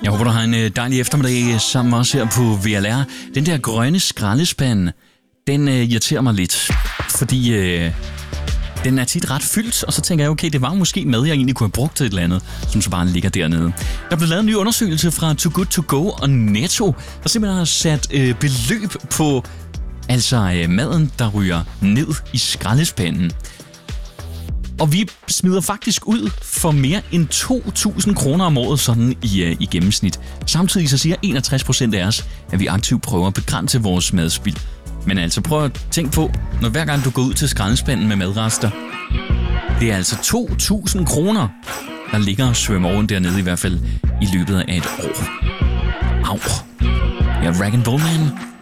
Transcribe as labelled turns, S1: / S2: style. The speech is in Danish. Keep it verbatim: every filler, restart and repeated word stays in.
S1: Jeg håber, du har en dejlig eftermiddag sammen med os her på V L R. Den der grønne skraldespand, den øh, irriterer mig lidt, fordi øh, den er tit ret fyldt, og så tænker jeg, okay, det var måske mad, jeg egentlig kunne have brugt til et eller andet, som så bare ligger dernede. Der blev lavet en ny undersøgelse fra Too Good To Go og Netto, der simpelthen har sat øh, beløb på altså øh, maden, der ryger ned i skraldespanden. Og vi smider faktisk ud for mere end to tusind kroner om året sådan i, uh, i gennemsnit. Samtidig så siger enogtres procent af os, at vi aktivt prøver at begrænse vores madspild. Men altså prøv at tænke på, når hver gang du går ud til skraldespanden med madrester, det er altså to tusind kroner, der ligger og svømmer rundt dernede i hvert fald i løbet af et år. Au. Jeg er Rag and Roll Man.